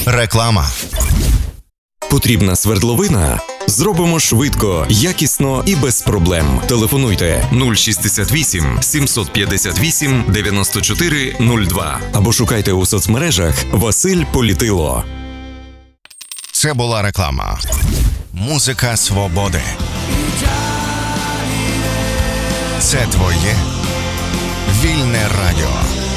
Реклама. Потрібна свердловина? Зробимо швидко, якісно і без проблем. Телефонуйте 068 758 94 02 або шукайте у соцмережах Василь Політило. Це була реклама. Музика свободи. Це твоє вільне радіо.